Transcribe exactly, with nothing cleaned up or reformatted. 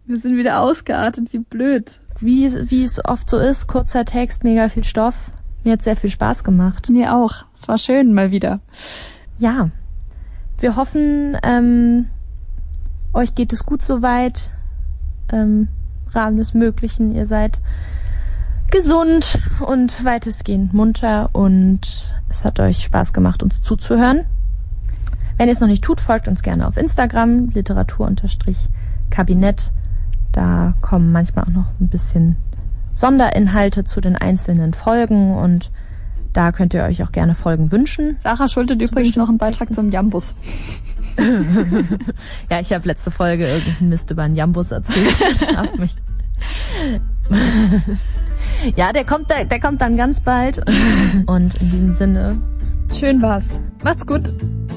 Wir sind wieder ausgeartet, wie blöd. Wie, wie es oft so ist, kurzer Text, mega viel Stoff. Mir hat sehr viel Spaß gemacht. Mir auch. Es war schön mal wieder. Ja, wir hoffen, ähm, euch geht es gut soweit. Ähm, Rahmen des Möglichen. Ihr seid gesund und weitestgehend munter und es hat euch Spaß gemacht, uns zuzuhören. Wenn ihr es noch nicht tut, folgt uns gerne auf Instagram, Literatur-Kabinett. Da kommen manchmal auch noch ein bisschen Sonderinhalte zu den einzelnen Folgen und da könnt ihr euch auch gerne Folgen wünschen. Sarah schuldet übrigens noch einen Beitrag zum Jambus. Ja, ich habe letzte Folge irgendeinen Mist über einen Jambus erzählt. Ich hab mich ja, der kommt, der, der kommt dann ganz bald. Und in diesem Sinne, schön war's. Macht's gut.